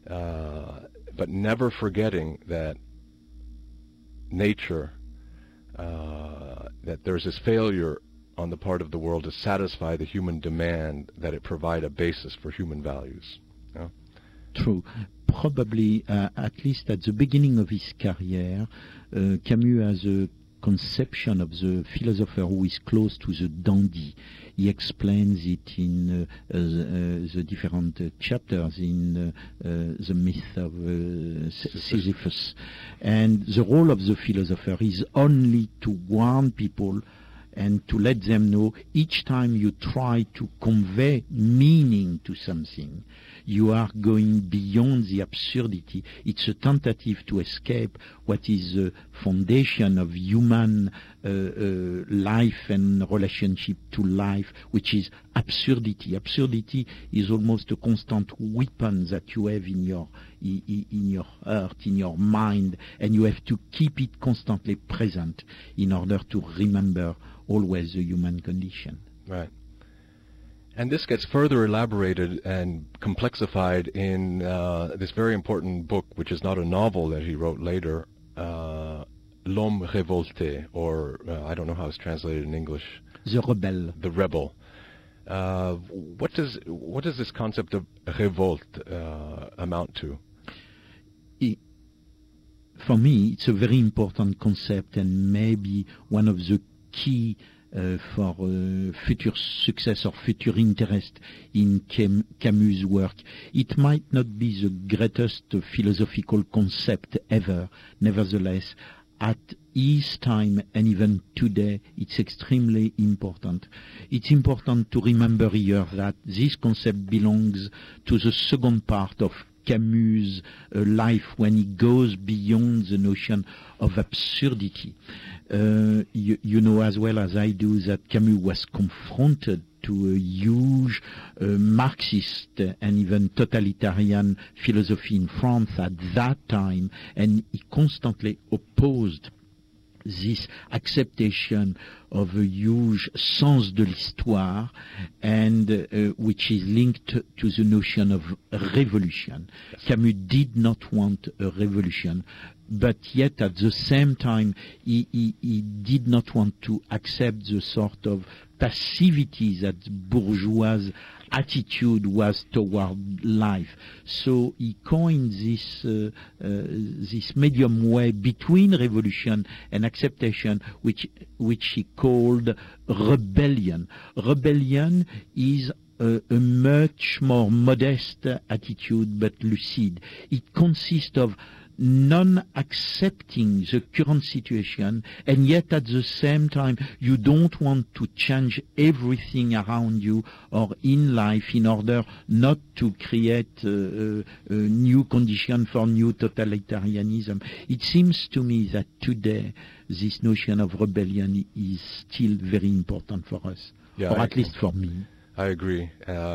but never forgetting that nature, that there's this failure on the part of the world to satisfy the human demand that it provide a basis for human values. Yeah? True. Probably, at least at the beginning of his career, Camus has a conception of the philosopher who is close to the dandy. He explains it in the different chapters in the myth of Sisyphus. And the role of the philosopher is only to warn people and to let them know each time you try to convey meaning to something, you are going beyond the absurdity. It's a tentative to escape what is the foundation of human life and relationship to life, which is absurdity. Absurdity is almost a constant weapon that you have in your heart, in your mind, and you have to keep it constantly present in order to remember always the human condition. Right. And this gets further elaborated and complexified in this very important book, which is not a novel that he wrote later, L'Homme Révolté, or I don't know how it's translated in English. The Rebel. The Rebel. What does this concept of révolte amount to? For me, it's a very important concept and maybe one of the key for future success or future interest in Camus' work. It might not be the greatest philosophical concept ever. Nevertheless, at his time and even today, it's extremely important. It's important to remember here that this concept belongs to the second part of Camus' life when he goes beyond the notion of absurdity. You know as well as I do that Camus was confronted to a huge Marxist and even totalitarian philosophy in France at that time, and he constantly opposed this acceptation of a huge sens de l'histoire, and which is linked to the notion of revolution. Yes. Camus did not want a revolution, but yet at the same time he did not want to accept the sort of passivity that bourgeois attitude was toward life. So he coined this medium way between revolution and acceptation, which he called rebellion. Rebellion is a much more modest attitude but lucid. It consists of non-accepting the current situation, and yet at the same time you don't want to change everything around you or in life in order not to create a new condition for new totalitarianism. It seems to me that today this notion of rebellion is still very important for us, or at least for me. I agree.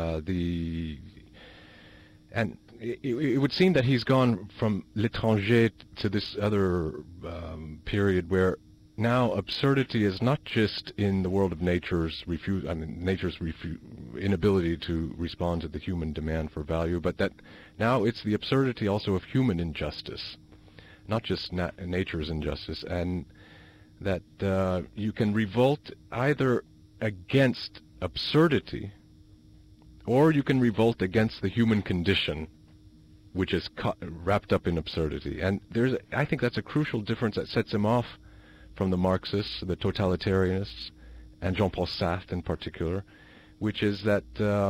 It would seem that he's gone from L'Étranger to this other period where now absurdity is not just in the world of nature's inability to respond to the human demand for value, but that now it's the absurdity also of human injustice, not just nature's injustice, and that you can revolt either against absurdity or you can revolt against the human condition, which is wrapped up in absurdity. And I think that's a crucial difference that sets him off from the Marxists, the totalitarianists, and Jean-Paul Sartre in particular, which is that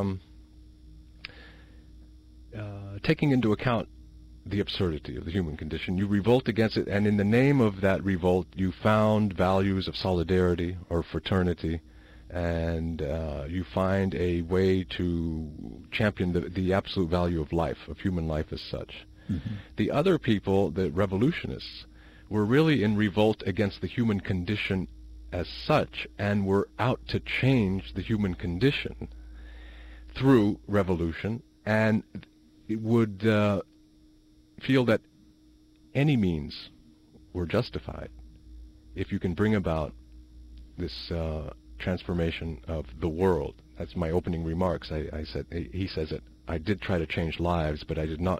taking into account the absurdity of the human condition, you revolt against it, and in the name of that revolt, you found values of solidarity or fraternity, and you find a way to champion the absolute value of life, of human life as such. Mm-hmm. The other people, the revolutionists, were really in revolt against the human condition as such, and were out to change the human condition through revolution, and it would feel that any means were justified if you can bring about this transformation of the world. That's my opening remarks. He says that I did try to change lives, but I did not